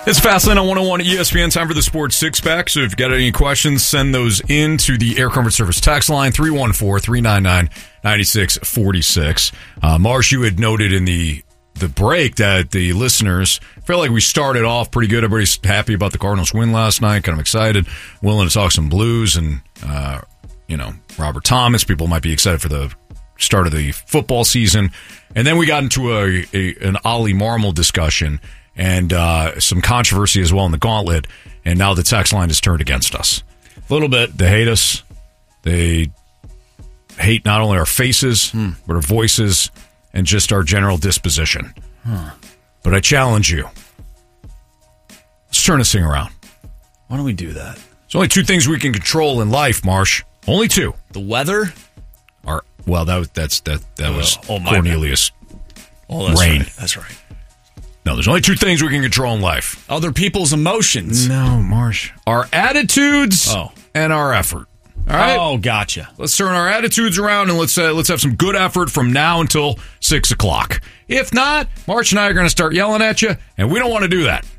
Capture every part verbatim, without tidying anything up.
It's Fastlane on one oh one at E S P N. Time for the Sports Six-Pack. So if you've got any questions, send those in to the Air Comfort Service text line, three one four, three nine nine, nine six four six. Uh, Marsh, you had noted in the the break that the listeners felt like we started off pretty good. Everybody's happy about the Cardinals' win last night, kind of excited, willing to talk some Blues and, uh, you know, Robert Thomas. People might be excited for the start of the football season. And then we got into a, a an Ollie Marmol discussion and uh, some controversy as well in the gauntlet, and now the text line is turned against us. A little bit. They hate us. They hate not only our faces, hmm. but our voices, and just our general disposition. Huh. But I challenge you. Let's turn this thing around. Why don't we do that? There's only two things we can control in life, Marsh. Only two. The weather? Our, well, that was, that's, that, that was oh, oh, Cornelius oh, that's Rain. Right. That's right. No, there's only two things we can control in life. Other people's emotions. No, Marsh. Our attitudes oh. and our effort. All right? Oh, gotcha. Let's turn our attitudes around and let's uh, let's have some good effort from now until six o'clock. If not, Marsh and I are going to start yelling at you, and we don't want to do that.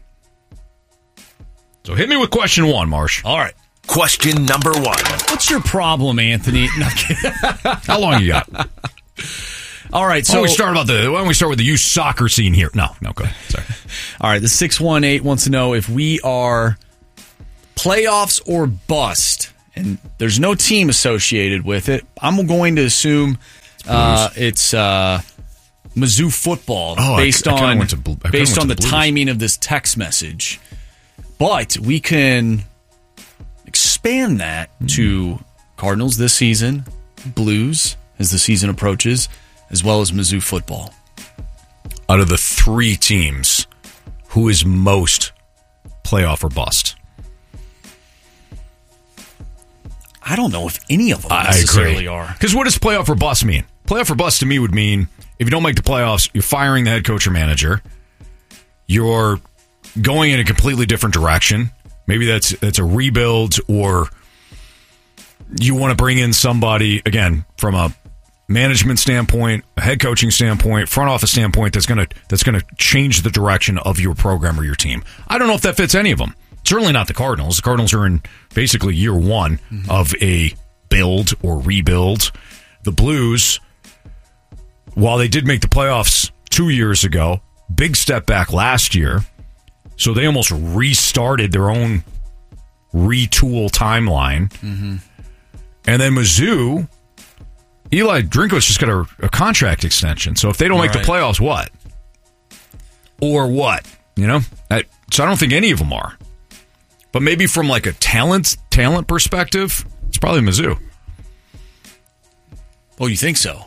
So hit me with question one, Marsh. All right. Question number one. What's your problem, Anthony? No, How long you got? All right, so why don't we start about the why don't we start with the youth soccer scene here? No, no, go ahead. Sorry. All right, the six one eight wants to know if we are playoffs or bust, and there's no team associated with it. I'm going to assume uh, it's uh, Mizzou football oh, based I, I on went to, based on the, the timing of this text message. But we can expand that mm-hmm. to Cardinals this season, Blues as the season approaches, as well as Mizzou football. Out of the three teams, who is most playoff or bust? I don't know if any of them I necessarily agree. are. Because what does playoff or bust mean? Playoff or bust to me would mean if you don't make the playoffs, you're firing the head coach or manager. You're going in a completely different direction. Maybe that's that's a rebuild, or you want to bring in somebody, again, from a management standpoint, a head coaching standpoint, front office standpoint, that's gonna that's gonna change the direction of your program or your team. I don't know if that fits any of them. Certainly not the Cardinals. The Cardinals are in basically year one mm-hmm. of a build or rebuild. The Blues, while they did make the playoffs two years ago, big step back last year, so they almost restarted their own retool timeline. Mm-hmm. And then Mizzou, Eli Drinkwitz just got a, a contract extension. So if they don't All make right. the playoffs, what? Or what? You know? I, so I don't think any of them are. But maybe from like a talent talent perspective, it's probably Mizzou. Oh, you think so?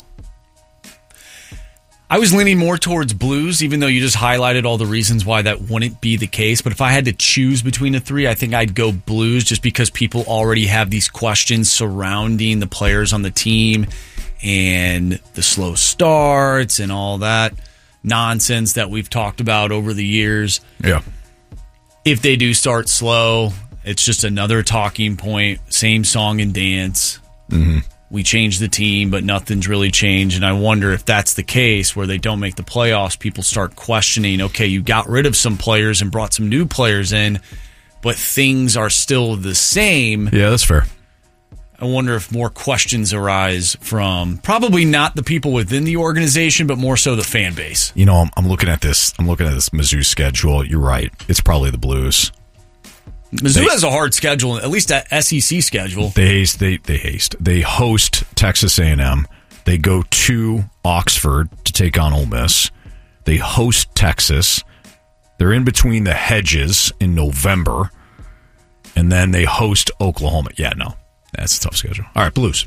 I was leaning more towards Blues, even though you just highlighted all the reasons why that wouldn't be the case. But if I had to choose between the three, I think I'd go Blues just because people already have these questions surrounding the players on the team and the slow starts and all that nonsense that we've talked about over the years. Yeah. If they do start slow, it's just another talking point, same song and dance. Mm-hmm. We changed the team, but nothing's really changed. And I wonder if that's the case where they don't make the playoffs, people start questioning, okay, you got rid of some players and brought some new players in, but things are still the same. Yeah, that's fair. I wonder if more questions arise from probably not the people within the organization, but more so the fan base. You know, I'm, I'm looking at this. I'm looking at this Mizzou schedule. You're right. It's probably the Blues. Mizzou They- has a hard schedule, at least that S E C schedule. They haste. They they haste. They host Texas A and M. They go to Oxford to take on Ole Miss. They host Texas. They're in between the hedges in November, and then they host Oklahoma. Yeah, no, that's a tough schedule. All right, Blues.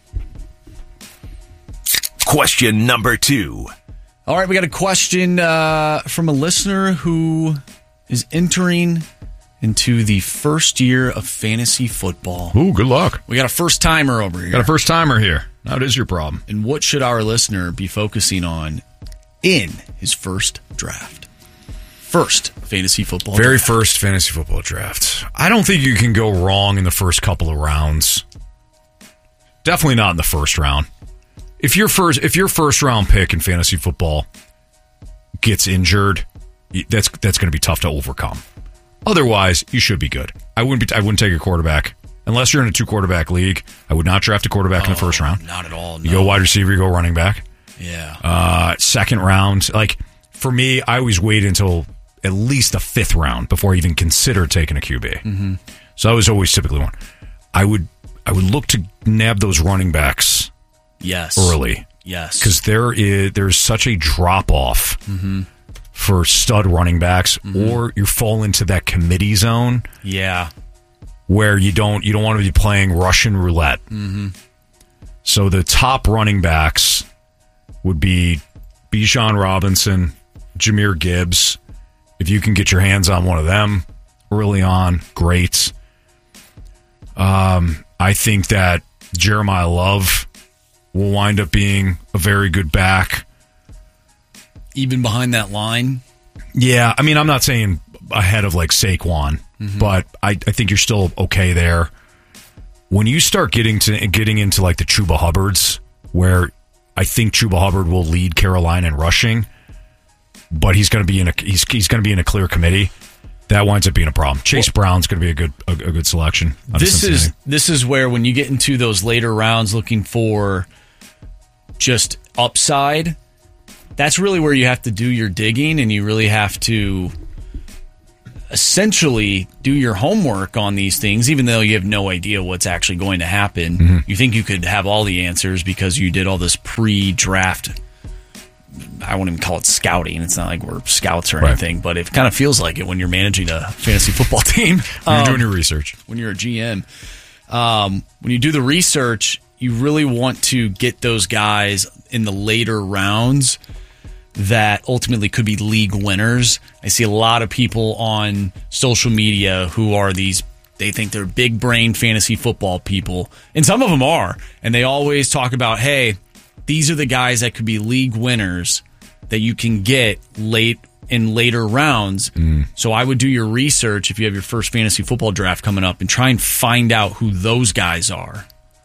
Question number two. All right, we got a question uh, from a listener who is entering into the first year of fantasy football. Ooh, good luck. We got a first timer over here. Got a first timer here. Now, it is your problem. And what should our listener be focusing on in his first draft? First fantasy football Very draft. first fantasy football draft. I don't think you can go wrong in the first couple of rounds. Definitely not in the first round. If your first if your first round pick in fantasy football gets injured, that's that's going to be tough to overcome. Otherwise, you should be good. I wouldn't be, I wouldn't take a quarterback. Unless you're in a two-quarterback league, I would not draft a quarterback oh, in the first round. Not at all. No. You go wide receiver, you go running back. Yeah. Uh, second round, like, for me, I always wait until at least the fifth round before I even consider taking a Q B. Mm-hmm. So that was always typically one. I would I would look to nab those running backs yes. early. Yes. Because there is there's such a drop-off mm-hmm. for stud running backs, mm-hmm. or you fall into that committee zone. Yeah. Where you don't you don't want to be playing Russian roulette. Mm-hmm. So the top running backs would be Bijan Robinson, Jahmyr Gibbs. If you can get your hands on one of them early on, great. Um, I think that Jeremiah Love will wind up being a very good back. Even behind that line? Yeah, I mean, I'm not saying ahead of like Saquon, mm-hmm. but I, I think you're still okay there. When you start getting to getting into like the Chuba Hubbards, where I think Chuba Hubbard will lead Carolina in rushing, but he's going to be in a he's he's going to be in a clear committee. That winds up being a problem. Chase well, Brown's going to be a good a, a good selection. This is this is where when you get into those later rounds looking for just upside, that's really where you have to do your digging, and you really have to essentially do your homework on these things, even though you have no idea what's actually going to happen. Mm-hmm. You think you could have all the answers because you did all this pre-draft, I won't even call it scouting. It's not like we're scouts or right. anything, but it kind of feels like it when you're managing a fantasy football team. When you're um, doing your research. When you're a G M. Um, when you do the research, you really want to get those guys in the later rounds that ultimately could be league winners. I see a lot of people on social media who are these, they think they're big brain fantasy football people, and some of them are, and they always talk about, hey, these are the guys that could be league winners that you can get late in later rounds. Mm. So I would do your research if you have your first fantasy football draft coming up and try and find out who those guys are.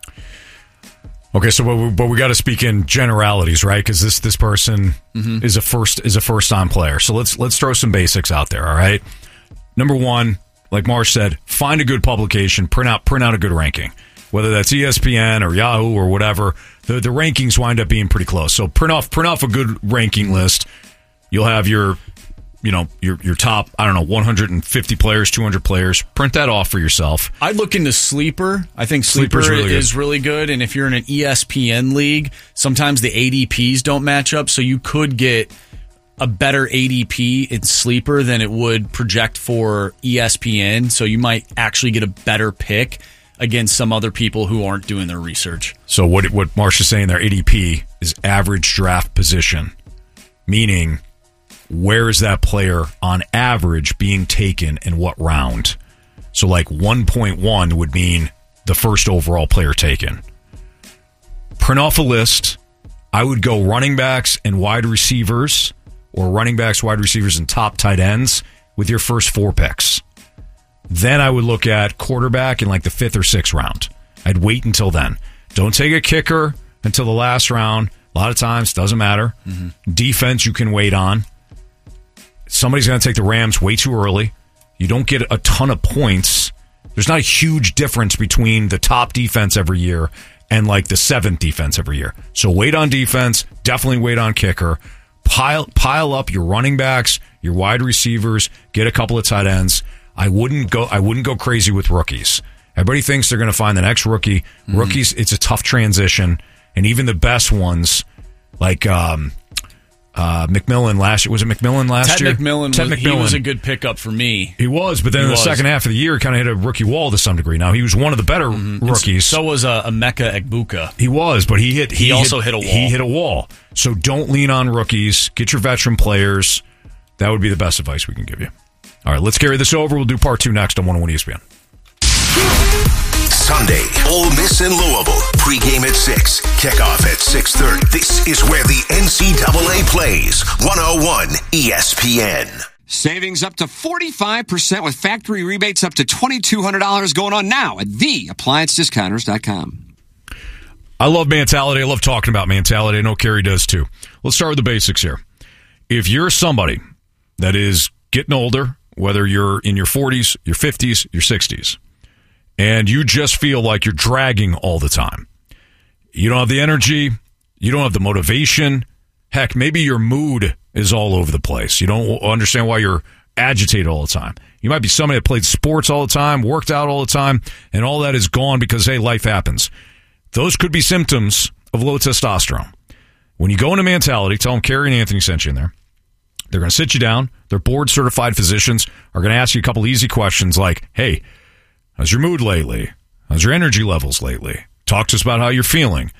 Okay, so but we, but we got to speak in generalities, right? Because this this person mm-hmm. is a first is a first time player. So let's let's throw some basics out there. All right. Number one, like Marsh said, find a good publication, print out print out a good ranking, whether that's E S P N or Yahoo or whatever. The the rankings wind up being pretty close. So print off print off a good ranking list. You'll have your you know, your your top, I don't know, one hundred fifty players, two hundred players. Print that off for yourself. I'd look into Sleeper. I think Sleeper really is good. really good. And if you're in an E S P N league, sometimes the A D Ps don't match up, so you could get a better A D P in Sleeper than it would project for E S P N. So you might actually get a better pick against some other people who aren't doing their research. So what what Marsha's saying there, A D P is average draft position, meaning where is that player on average being taken in what round? So like one point one would mean the first overall player taken. Print off a list. I would go running backs and wide receivers, or running backs, wide receivers, and top tight ends with your first four picks. Then I would look at quarterback in like the fifth or sixth round. I'd wait until then. Don't take a kicker until the last round. A lot of times, doesn't matter. Mm-hmm. Defense you can wait on. Somebody's going to take the Rams way too early. You don't get a ton of points. There's not a huge difference between the top defense every year and like the seventh defense every year. So wait on defense. Definitely wait on kicker. Pile pile up your running backs, your wide receivers. Get a couple of tight ends. I wouldn't go. I wouldn't go crazy with rookies. Everybody thinks they're going to find the next rookie. Mm-hmm. Rookies, it's a tough transition, and even the best ones, like um, uh, McMillan last year. Was it McMillan last Ted year? McMillan Ted was, McMillan. He was a good pickup for me. He was, but then he in the was. second half of the year, kind of hit a rookie wall to some degree. Now he was one of the better mm-hmm. rookies. So was uh, Emeka Egbuka. He was, but he hit. He, he also hit, hit a wall. He hit a wall. So don't lean on rookies. Get your veteran players. That would be the best advice we can give you. All right, let's carry this over. We'll do part two next on one oh one E S P N. Sunday, Ole Miss in Louisville. Pre-game at six. Kickoff at six thirty. This is where the N C double A plays. one oh one E S P N. Savings up to forty-five percent with factory rebates up to twenty-two hundred dollars going on now at the appliance discounters dot com. I love mentality. I love talking about mentality. I know Kerry does too. Let's start with the basics here. If you're somebody that is getting older, whether you're in your forties, your fifties, your sixties, and you just feel like you're dragging all the time. You don't have the energy. You don't have the motivation. Heck, maybe your mood is all over the place. You don't understand why you're agitated all the time. You might be somebody that played sports all the time, worked out all the time, and all that is gone because, hey, life happens. Those could be symptoms of low testosterone. When you go into Mentality, tell them Carrie and Anthony sent you in there. They're going to sit you down. Their board-certified physicians are going to ask you a couple easy questions like, hey, how's your mood lately? How's your energy levels lately? Talk to us about how you're feeling.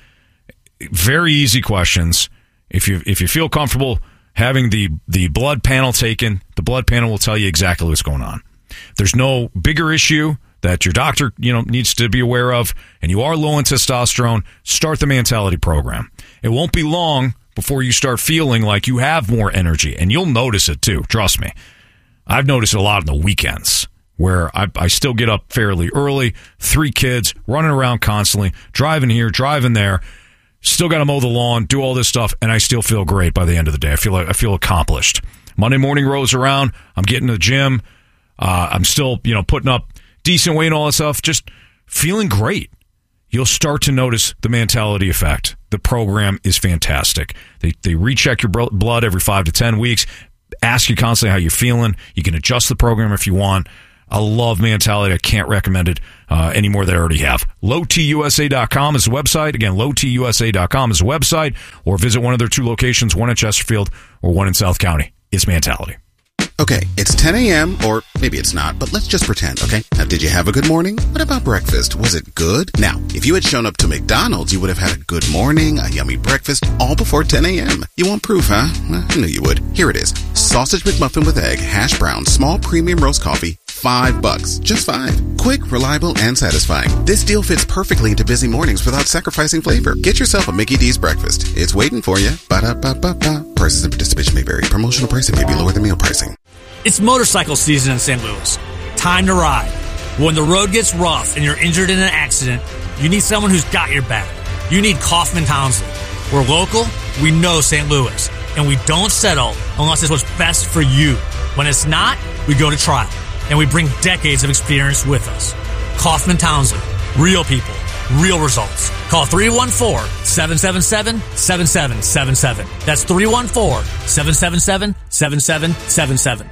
Very easy questions. If you if you feel comfortable having the, the blood panel taken, the blood panel will tell you exactly what's going on. There's no bigger issue that your doctor, you know, needs to be aware of, and you are low in testosterone, start the Mentality program. It won't be long before you start feeling like you have more energy, and you'll notice it too, trust me. I've noticed it a lot on the weekends where I, I still get up fairly early, three kids, running around constantly, driving here, driving there, still got to mow the lawn, do all this stuff, and I still feel great by the end of the day. I feel like I feel accomplished. Monday morning rolls around, I'm getting to the gym, uh, I'm still, you know, putting up decent weight and all that stuff, just feeling great. You'll start to notice the Mentality effect. The program is fantastic. They they recheck your blood every five to ten weeks, ask you constantly how you're feeling. You can adjust the program if you want. I love Mentality. I can't recommend it uh, any more than I already have. low t u s a dot com is the website. Again, low t u s a dot com is the website. Or visit one of their two locations, one in Chesterfield or one in South County. It's Mentality. Okay, it's ten a.m., or maybe it's not, but let's just pretend, okay? Now, did you have a good morning? What about breakfast? Was it good? Now, if you had shown up to McDonald's, you would have had a good morning, a yummy breakfast, all before ten a.m. You want proof, huh? Well, I knew you would. Here it is. Sausage McMuffin with egg, hash brown, small premium roast coffee, five bucks. Just five. Quick, reliable, and satisfying. This deal fits perfectly into busy mornings without sacrificing flavor. Get yourself a Mickey D's breakfast. It's waiting for you. Ba-da-ba-ba-ba. Prices and participation may vary. Promotional pricing may be lower than meal pricing. It's motorcycle season in Saint Louis. Time to ride. When the road gets rough and you're injured in an accident, you need someone who's got your back. You need Kaufman Townsley. We're local, we know Saint Louis, and we don't settle unless it's what's best for you. When it's not, we go to trial, and we bring decades of experience with us. Kaufman Townsley. Real people. Real results. Call three one four, seven seven seven, seven seven seven seven. That's three one four, seven seven seven, seven seven seven seven.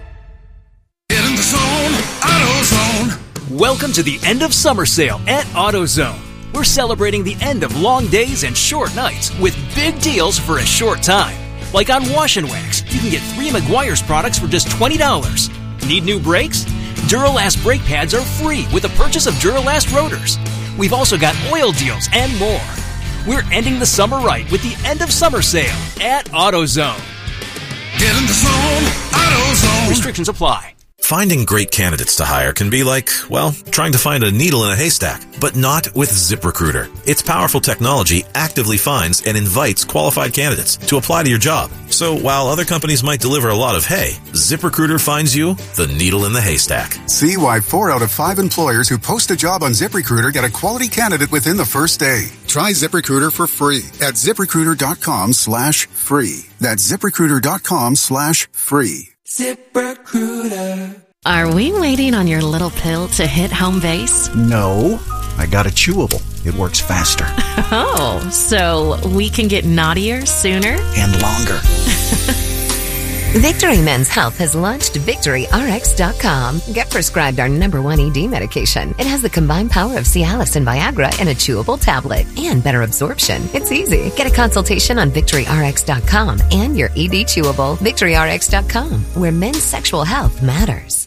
Get in the zone, AutoZone. Welcome to the end of summer sale at AutoZone. We're celebrating the end of long days and short nights with big deals for a short time. Like on Wash and Wax, you can get three Meguiar's products for just twenty dollars. Need new brakes? Duralast brake pads are free with the purchase of Duralast rotors. We've also got oil deals and more. We're ending the summer right with the end of summer sale at AutoZone. Get in the zone, AutoZone. Restrictions apply. Finding great candidates to hire can be like, well, trying to find a needle in a haystack, but not with ZipRecruiter. Its powerful technology actively finds and invites qualified candidates to apply to your job. So while other companies might deliver a lot of hay, ZipRecruiter finds you the needle in the haystack. See why four out of five employers who post a job on ZipRecruiter get a quality candidate within the first day. Try ZipRecruiter for free at ZipRecruiter.com slash free. That's ZipRecruiter.com slash free. ZipRecruiter. Are we waiting on your little pill to hit home base? No, I got a chewable. It works faster. Oh, so we can get naughtier sooner? And longer. Victory Men's Health has launched Victory R X dot com. Get prescribed our number one E D medication. It has the combined power of Cialis and Viagra in a chewable tablet and better absorption. It's easy. Get a consultation on Victory R X dot com and your E D chewable. Victory R X dot com, where men's sexual health matters.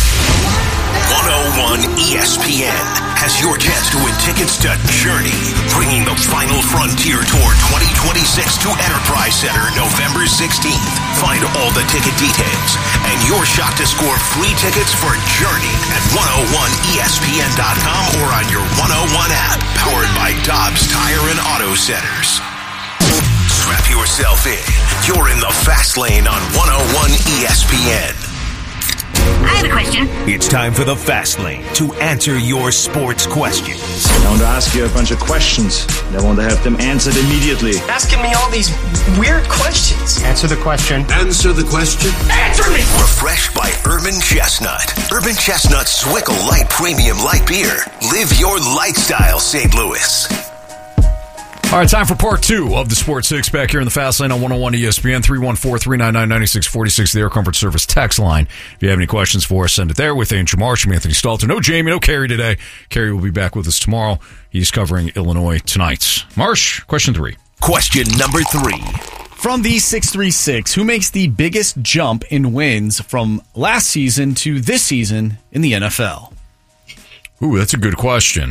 one oh one E S P N has your chance to win tickets to Journey, bringing the final frontier tour twenty twenty-six to Enterprise Center November sixteenth. Find all the ticket details and your shot to score free tickets for Journey at one oh one E S P N dot com or on your one oh one app, powered by Dobbs Tire and Auto Centers. Strap yourself in. You're in the fast lane on one oh one E S P N. I have a question. It's time for the Fast Lane to answer your sports questions. I want to ask you a bunch of questions. I want to have them answered immediately. Asking me all these weird questions. Answer the question. Answer the question. Answer me! Refreshed by Urban Chestnut. Urban Chestnut Swickle Light Premium Light Beer. Live your lifestyle, Saint Louis. All right, time for part two of the Sports Six back here in the Fast Lane on one oh one E S P N, three one four, three nine nine, nine six four six, the Air Comfort Service text line. If you have any questions for us, send it there with Andrew Marsh. I'm Anthony Stalter. No Jamie, no Kerry today. Kerry will be back with us tomorrow. He's covering Illinois tonight. Marsh, question three. Question number three. From the six three six, who makes the biggest jump in wins from last season to this season in the N F L? Ooh, that's a good question.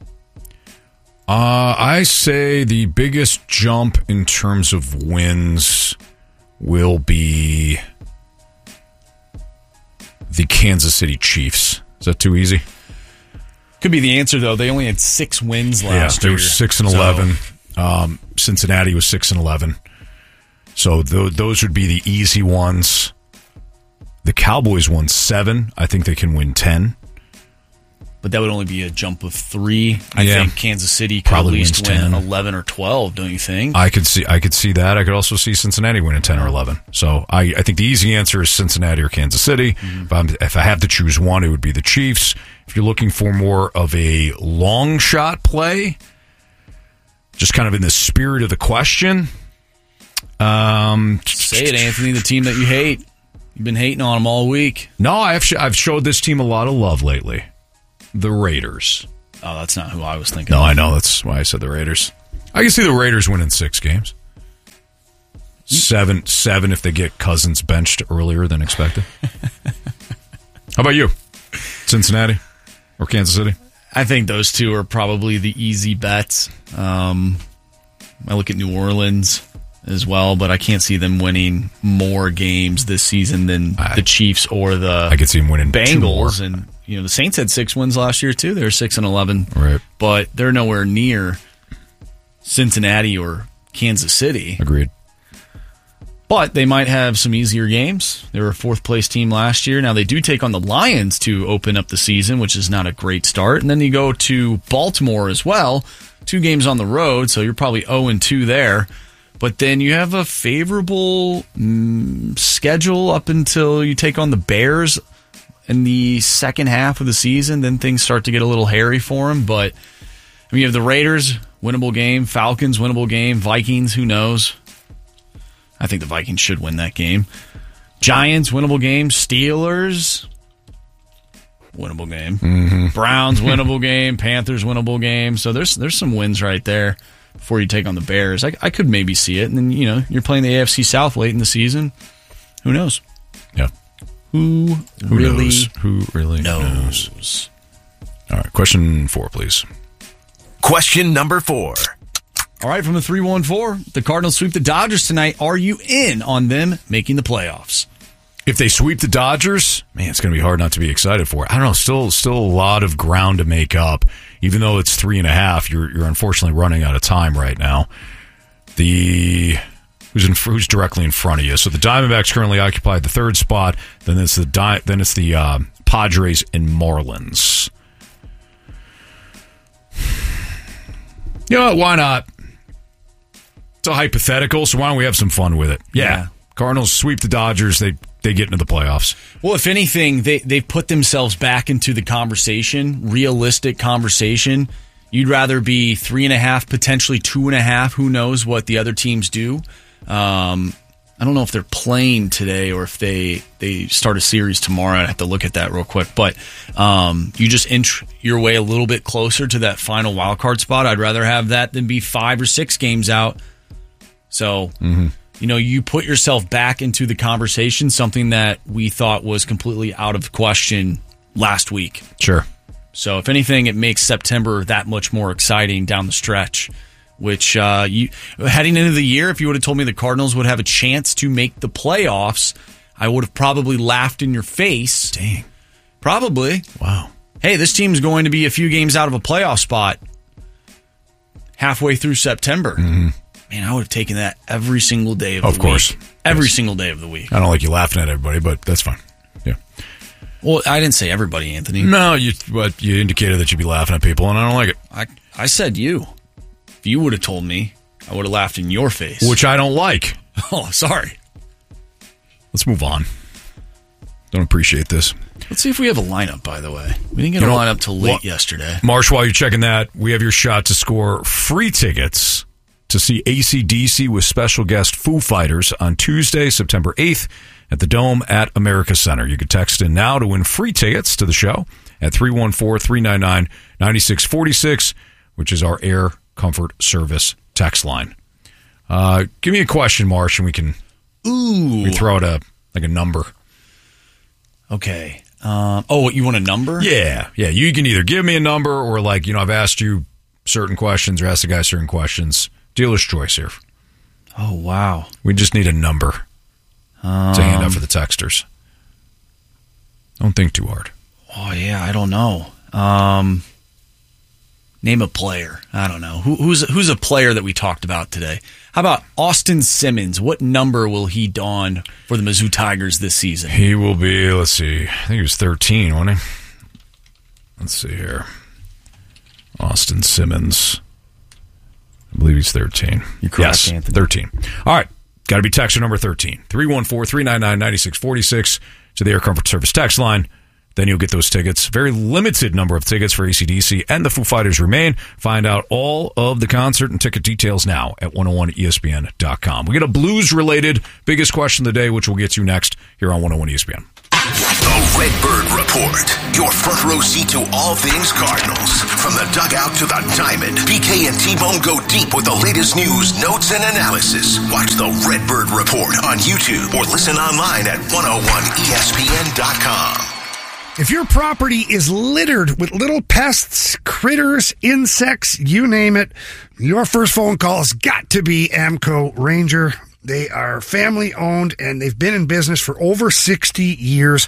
Uh, I say the biggest jump in terms of wins will be the Kansas City Chiefs. Is that too easy? Could be the answer, though. They only had six wins last yeah, they year. were six and eleven. So. Um, Cincinnati was six and eleven. So th- those would be the easy ones. The Cowboys won seven. I think they can win ten. But that would only be a jump of three. I yeah. think Kansas City could Probably at least win ten. eleven or twelve, don't you think? I could see I could see that. I could also see Cincinnati winning ten or eleven. So I, I think the easy answer is Cincinnati or Kansas City. Mm-hmm. If, I'm, if I have to choose one, it would be the Chiefs. If you're looking for more of a long shot play, just kind of in the spirit of the question. Um, Say it, Anthony, the team that you hate. You've been hating on them all week. No, I've, sh- I've showed this team a lot of love lately. The Raiders. Oh, that's not who I was thinking. No, of. I know. That's why I said the Raiders. I can see the Raiders winning six games. Seven, seven if they get Cousins benched earlier than expected. How about you? Cincinnati or Kansas City? I think those two are probably the easy bets. Um, I look at New Orleans as well, but I can't see them winning more games this season than I, the Chiefs or the I could see them winning Bengals. And you know, the Saints had six wins last year too. They were six and eleven, right? But they're nowhere near Cincinnati or Kansas City. Agreed. But they might have some easier games. They were a fourth place team last year. Now they do take on the Lions to open up the season, which is not a great start. And then you go to Baltimore as well, two games on the road, so you're probably oh and two there. But then you have a favorable mm, schedule up until you take on the Bears in the second half of the season. Then things start to get a little hairy for them. But I mean, you have the Raiders, winnable game. Falcons, winnable game. Vikings, who knows? I think the Vikings should win that game. Giants, winnable game. Steelers, winnable game. Mm-hmm. Browns, winnable game. Panthers, winnable game. So there's there's some wins right there. Before you take on the Bears, I, I could maybe see it. And then, you know, you're playing the A F C South late in the season. Who knows? Yeah. Who, Who really knows? Who really knows? knows? All right, question four, please. Question number four. All right, from the three one four, the Cardinals sweep the Dodgers tonight. Are you in on them making the playoffs? If they sweep the Dodgers, man, it's going to be hard not to be excited for it. I don't know. Still, still a lot of ground to make up. Even though it's three and a half, you're you're unfortunately running out of time right now. The who's in who's directly in front of you. So the Diamondbacks currently occupy the third spot. Then it's the Di- then it's the uh, Padres and Marlins. You know what? Why not? It's a hypothetical, so why don't we have some fun with it? Yeah, yeah. Cardinals sweep the Dodgers. They they get into the playoffs. Well, if anything, they they've put themselves back into the conversation, realistic conversation. You'd rather be three and a half, potentially two and a half. Who knows what the other teams do? Um, I don't know if they're playing today or if they they start a series tomorrow. I have to look at that real quick. But um, you just inch your way a little bit closer to that final wild card spot. I'd rather have that than be five or six games out. So. Mm-hmm. You know, you put yourself back into the conversation, something that we thought was completely out of question last week. Sure. So, if anything, it makes September that much more exciting down the stretch, which, uh, you heading into the year, if you would have told me the Cardinals would have a chance to make the playoffs, I would have probably laughed in your face. Dang. Probably. Wow. Hey, this team's going to be a few games out of a playoff spot halfway through September. Mm-hmm. Man, I would have taken that every single day of, of the course. week. Of course. Every yes. single day of the week. I don't like you laughing at everybody, but that's fine. Yeah. Well, I didn't say everybody, Anthony. No, you but you indicated that you'd be laughing at people, and I don't like it. I, I said you. If you would have told me, I would have laughed in your face. Which I don't like. Oh, sorry. Let's move on. Don't appreciate this. Let's see if we have a lineup, by the way. We didn't get You a know, lineup till late wh- yesterday. Marsh, while you're checking that, we have your shot to score free tickets to see A C D C with special guest Foo Fighters on Tuesday, September eighth at the Dome at America Center. You can text in now to win free tickets to the show at three one four, three nine nine, nine six four six, which is our Air Comfort Service text line. Uh, give me a question, Marsh, and we can, Ooh. we can throw out a, like a number. Okay. Um, oh, you want a number? Yeah. Yeah. You can either give me a number or, like, you know, I've asked you certain questions or asked the guy certain questions. Dealer's choice here. Oh, wow. We just need a number um, to hand out for the texters. Don't think too hard. Oh, yeah. I don't know. Um, name a player. I don't know. Who, who's, who's a player that we talked about today? How about Austin Simmons? What number will he don for the Mizzou Tigers this season? He will be, let's see, I think he was thirteen, wasn't he? Let's see here. Austin Simmons. I believe he's thirteen. You're correct, yes, Anthony. thirteen. All right. Got to be texter number thirteen. three one four, three nine nine, nine six four six to the Air Comfort Service text line. Then you'll get those tickets. Very limited number of tickets for A C D C and the Foo Fighters remain. Find out all of the concert and ticket details now at one oh one E S P N dot com. We get a blues-related biggest question of the day, which we'll get to next here on one oh one E S P N. The Redbird Report, your front row seat to all things Cardinals. From the dugout to the diamond, B K and T-Bone go deep with the latest news, notes, and analysis. Watch the Redbird Report on YouTube or listen online at one oh one E S P N dot com. If your property is littered with little pests, critters, insects, you name it, your first phone call has got to be Amco Ranger. They are family owned and they've been in business for over sixty years.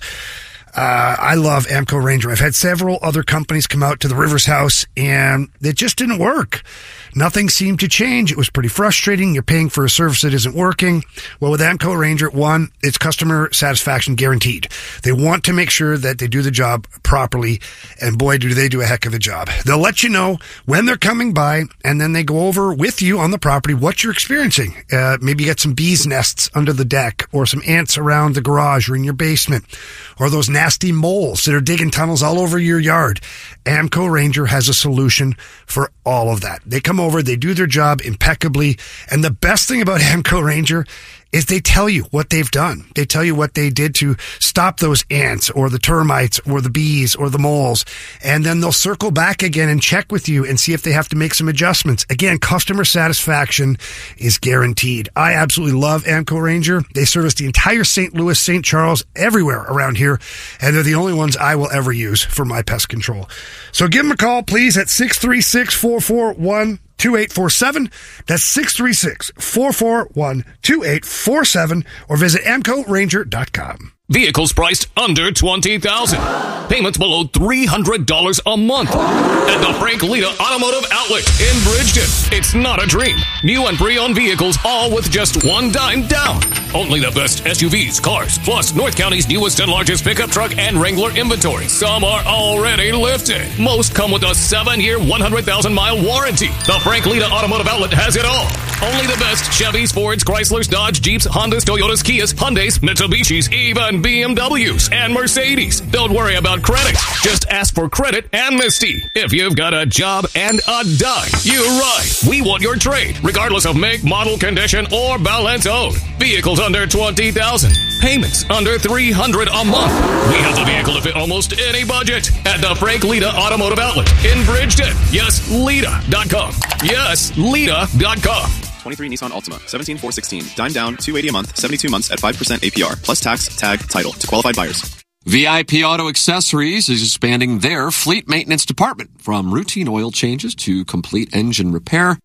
Uh, I love Amco Ranger. I've had several other companies come out to the Rivers house and it just didn't work. Nothing seemed to change. It was pretty frustrating. You're paying for a service that isn't working. Well, with Amco Ranger, one, it's customer satisfaction guaranteed. They want to make sure that they do the job properly, and boy, do they do a heck of a job. They'll let you know when they're coming by, and then they go over with you on the property what you're experiencing. Uh, maybe you got some bees' nests under the deck, or some ants around the garage or in your basement, or those nasty moles that are digging tunnels all over your yard. Amco Ranger has a solution for all of that. They come over, they do their job impeccably, and the best thing about Amco Ranger is they tell you what they've done. They tell you what they did to stop those ants or the termites or the bees or the moles, and then they'll circle back again and check with you and see if they have to make some adjustments. Again, customer satisfaction is guaranteed. I absolutely love Amco Ranger. They service the entire Saint Louis, Saint Charles, everywhere around here, and they're the only ones I will ever use for my pest control. So give them a call, please, at six three six, four four one, two eight four seven. That's six three six, four four one, two eight four seven, or visit amco ranger dot com. Vehicles priced under twenty thousand dollars. Payments below three hundred dollars a month. At the Frank Lita Automotive Outlet in Bridgeton. It's not a dream. New and pre-owned vehicles, all with just one dime down. Only the best S U Vs, cars, plus North County's newest and largest pickup truck and Wrangler inventory. Some are already lifted. Most come with a seven-year, one hundred thousand mile warranty. The Frank Lita Automotive Outlet has it all. Only the best Chevys, Fords, Chryslers, Dodge, Jeeps, Hondas, Toyotas, Kias, Hyundais, Mitsubishis, even B M Ws and Mercedes. Don't worry about credit. Just ask for credit amnesty. If you've got a job and a dime, you're right. We want your trade, regardless of make, model, condition, or balance owed. Vehicles under twenty thousand dollars. Payments under three hundred dollars a month. We have the vehicle to fit almost any budget at the Frank Lita Automotive Outlet in Bridgeton. Yes, Lita dot com. Yes, Lita dot com. twenty-three Nissan Altima, seventeen four sixteen. Dime down, two hundred eighty dollars a month, seventy-two months at five percent A P R, plus tax, tag, title to qualified buyers. V I P Auto Accessories is expanding their fleet maintenance department from routine oil changes to complete engine repair.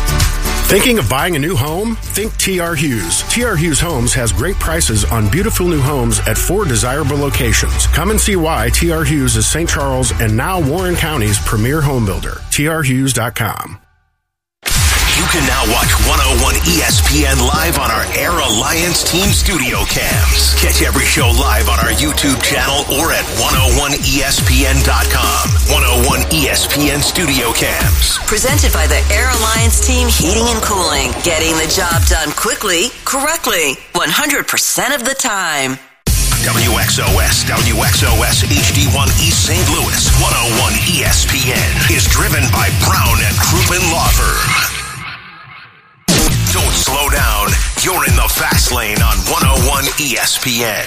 Thinking of buying a new home? Think T R Hughes. T R Hughes Homes has great prices on beautiful new homes at four desirable locations. Come and see why T R Hughes is Saint Charles and now Warren County's premier home builder. T R Hughes dot com. You can now watch one oh one E S P N live on our Air Alliance Team Studio Cams. Catch every show live on our YouTube channel or at one oh one E S P N dot com. one oh one E S P N Studio Cams. Presented by the Air Alliance Team Heating and Cooling. Getting the job done quickly, correctly, one hundred percent of the time. W X O S, W X O S H D one East Saint Louis, one oh one E S P N is driven by Brown and Crouppen Law Firm. Don't slow down. You're in the fast lane on one oh one E S P N.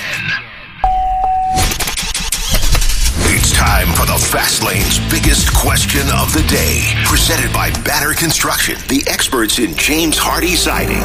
It's time for the Fast Lane's biggest question of the day. Presented by Banner Construction, the experts in James Hardy siding.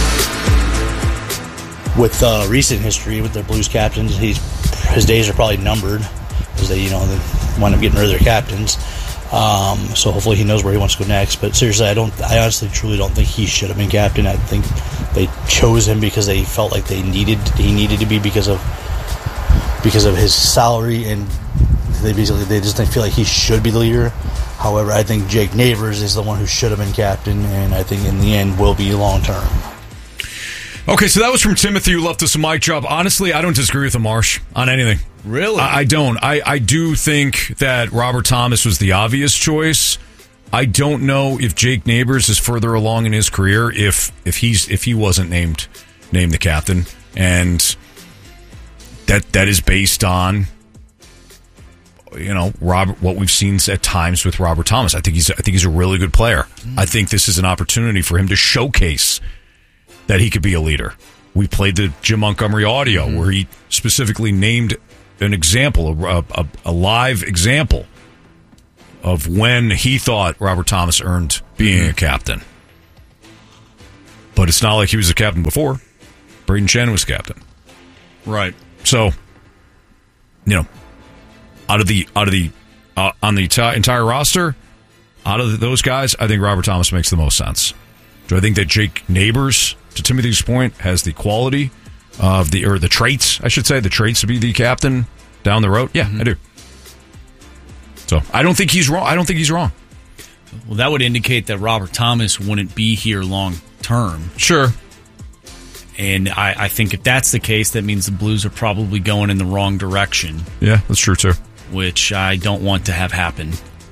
With uh, recent history with their Blues captains, he's, his days are probably numbered because they, you know, they wind up getting rid of their captains. Um, so hopefully he knows where he wants to go next. But seriously, I don't. I honestly, truly don't think he should have been captain. I think they chose him because they felt like they needed he needed to be because of because of his salary, and they basically they just didn't feel like he should be the leader. However, I think Jake Neighbors is the one who should have been captain, and I think in the end will be long term. Okay, so that was from Timothy, who left us a mic drop. Honestly, I don't disagree with him, Marsh, on anything. Really? I, I don't. I, I do think that Robert Thomas was the obvious choice. I don't know if Jake Neighbors is further along in his career if if he's if he wasn't named named the captain, and that that is based on you know Robert what we've seen at times with Robert Thomas. I think he's I think he's a really good player. Mm. I think this is an opportunity for him to showcase that he could be a leader. We played the Jim Montgomery audio mm-hmm. where he specifically named an example, a, a, a live example of when he thought Robert Thomas earned being mm-hmm. a captain. But it's not like he was a captain before. Braden Shen was captain. Right. So, you know, out of the, out of the, uh, on the t- entire roster, out of those guys, I think Robert Thomas makes the most sense. Do I think that Jake Neighbors, to Timothy's point, has the quality of the, or the traits, I should say, the traits to be the captain down the road? Yeah, mm-hmm. I do. So I don't think he's wrong. I don't think he's wrong. Well, that would indicate that Robert Thomas wouldn't be here long term. Sure. And I, I think if that's the case, that means the Blues are probably going in the wrong direction. Yeah, that's true too. Which I don't want to have happen.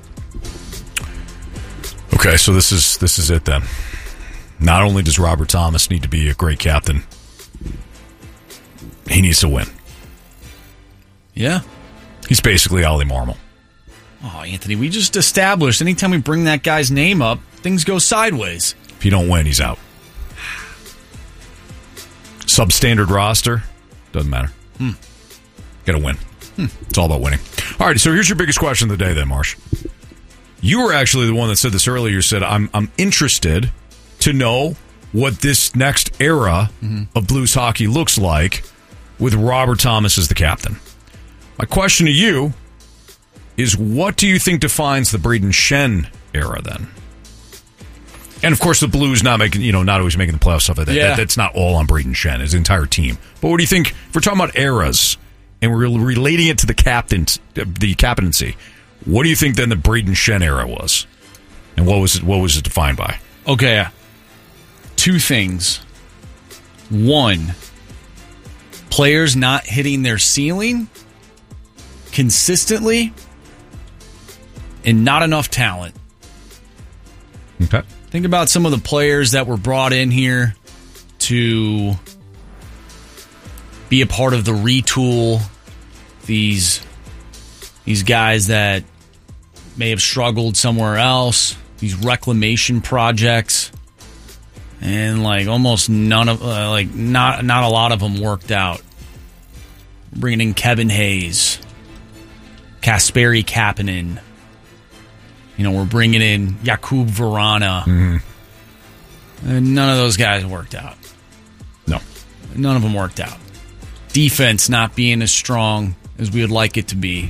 Okay, so this is this is it then. Not only does Robert Thomas need to be a great captain, he needs to win. Yeah. He's basically Ollie Marmol. Oh, Anthony, we just established anytime we bring that guy's name up, things go sideways. If you don't win, he's out. Substandard roster, doesn't matter. Hmm. Got to win. Hmm. It's all about winning. All right, so here's your biggest question of the day then, Marsh. You were actually the one that said this earlier. You said, I'm, I'm interested to know what this next era mm-hmm. of Blues hockey looks like with Robert Thomas as the captain. My question to you is, what do you think defines the Braden Shen era then? And of course, the Blues not making, you know, not always making the playoffs, stuff like that. Yeah. that. That's not all on Braden Shen, his entire team. But what do you think, if we're talking about eras and we're relating it to the captain, the captaincy, what do you think then the Braden Shen era was? And what was it, what was it defined by? Okay. Two things. One, players not hitting their ceiling consistently and not enough talent. Okay. Think about some of the players that were brought in here to be a part of the retool. These, these guys that may have struggled somewhere else. These reclamation projects. And like almost none of, uh, like not not a lot of them worked out. Bringing in Kevin Hayes, Kasperi Kapanen. You know, we're bringing in Jakub Vrana. Mm-hmm. And none of those guys worked out. No. None of them worked out. Defense not being as strong as we would like it to be.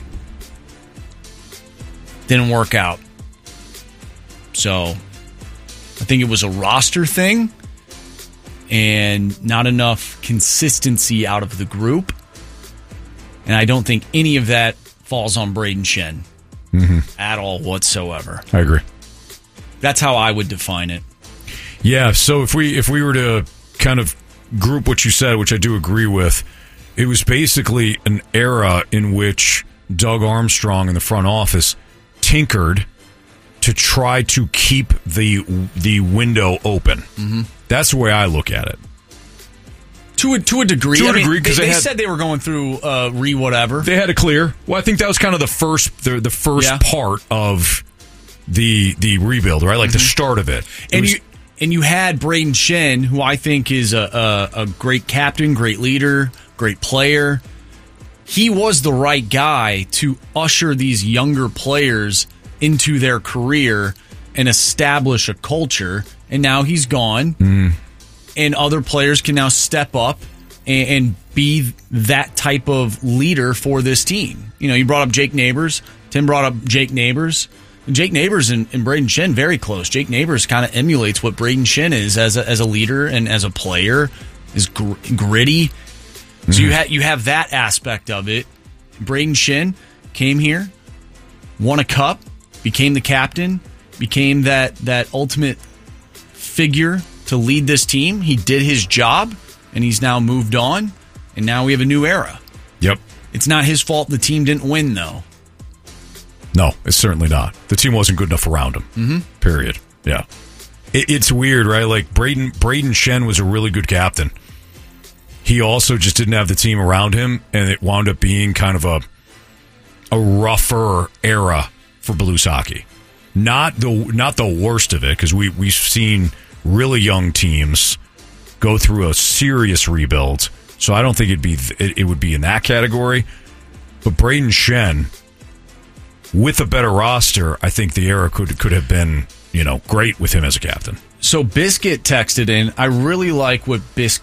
Didn't work out. So, I think it was a roster thing and not enough consistency out of the group. And I don't think any of that falls on Braden Shen mm-hmm. at all whatsoever. I agree. That's how I would define it. Yeah, so if we if we were to kind of group what you said, which I do agree with, it was basically an era in which Doug Armstrong in the front office tinkered to try to keep the the window open. Mm-hmm. That's the way I look at it. To a, to a degree. To a I mean, degree, because they, they, they had, said they were going through uh, re-whatever. They had to clear. Well, I think that was kind of the first the, the first Yeah. part of the the rebuild, right? Like Mm-hmm. the start of it. it And was, you and you had Braden Shen, who I think is a, a, a great captain, great leader, great player. He was the right guy to usher these younger players into their career and establish a culture. And now he's gone, mm. and other players can now step up and, and be that type of leader for this team. You know, you brought up Jake Neighbors. Tim brought up Jake Neighbors. Jake Neighbors and, and Braden Shen very close. Jake Neighbors kind of emulates what Braden Shen is as a, as a leader and as a player, is gr- gritty. Mm-hmm. So you have you have that aspect of it. Braden Shen came here, won a cup, became the captain, became that that ultimate figure to lead this team. He did his job, and he's now moved on, and now we have a new era. Yep. It's not his fault the team didn't win, though. No, it's certainly not. The team wasn't good enough around him. Mm-hmm. Period. Yeah. It, it's weird, right? Like Braden Braden Shen was a really good captain. He also just didn't have the team around him, and it wound up being kind of a a rougher era for Blues hockey. Not the not the worst of it, because we we've seen really young teams go through a serious rebuild. So I don't think it'd be it, it would be in that category. But Braden Shen, with a better roster, I think the era could could have been, you know, great with him as a captain. So Biscuit texted in, I really like what Bis-